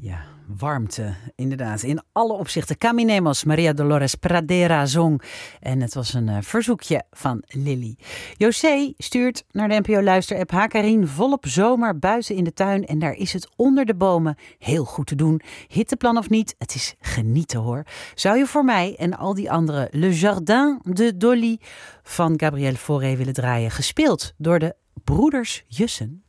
Ja, warmte, inderdaad. In alle opzichten. Caminemos, Maria Dolores Pradera zong. En het was een verzoekje van Lily. José stuurt naar de NPO Luister-app. Hakarien, volop zomer buiten in de tuin. En daar is het onder de bomen heel goed te doen. Hitteplan of niet, het is genieten hoor. Zou je voor mij en al die anderen Le Jardin de Dolly van Gabriel Fauré willen draaien? Gespeeld door de broeders Jussen.